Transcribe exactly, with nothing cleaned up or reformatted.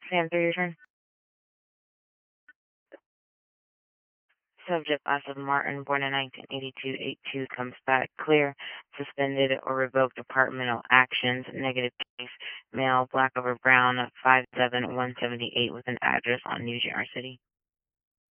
Sam, through your turn. Subject Asif Martin, born in nineteen eighty-two, eight two, comes back clear, suspended or revoked departmental actions, negative case, male, black over brown, five seven, one seventy-eight, with an address on New York City.